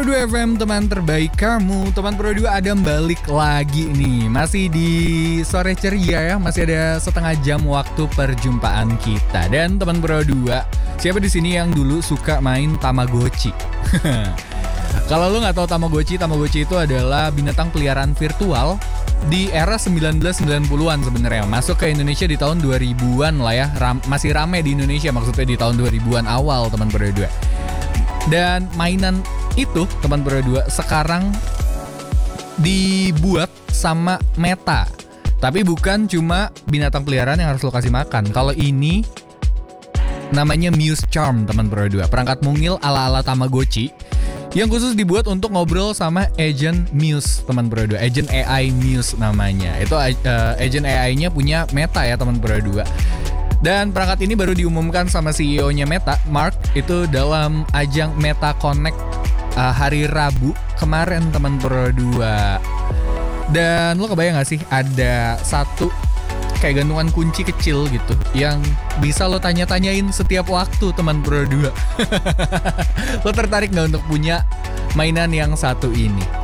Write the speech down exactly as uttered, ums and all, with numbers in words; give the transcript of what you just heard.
Pro dua F M, teman terbaik kamu. Teman Pro dua Adam balik lagi nih. Masih di sore ceria ya. Masih ada setengah jam waktu perjumpaan kita. Dan teman Pro dua, siapa di sini yang dulu suka main Tamagotchi? Kalau lu nggak tahu Tamagotchi, Tamagotchi itu adalah binatang peliharaan virtual di era sembilan belas sembilan puluhan sebenarnya. Masuk ke Indonesia di tahun dua ribuan lah ya. Ram, masih rame di Indonesia, maksudnya di tahun dua ribuan awal, teman Pro dua. Dan mainan itu, teman Pro dua, sekarang dibuat sama Meta. Tapi bukan cuma binatang peliharaan yang harus lo kasih makan. Kalau ini namanya Muse Charm, teman Pro dua. Perangkat mungil ala-ala Tamagotchi yang khusus dibuat untuk ngobrol sama agent Muse, teman Pro dua. Agent A I Muse namanya. Itu uh, agent A I-nya punya Meta ya, teman Pro dua. Dan perangkat ini baru diumumkan sama C E O-nya Meta, Mark, itu dalam ajang Meta Connect uh, hari Rabu kemarin, teman Pro dua. Dan lo kebayang gak sih ada satu kayak gantungan kunci kecil gitu yang bisa lo tanya-tanyain setiap waktu, teman Pro dua. Lo tertarik gak untuk punya mainan yang satu ini?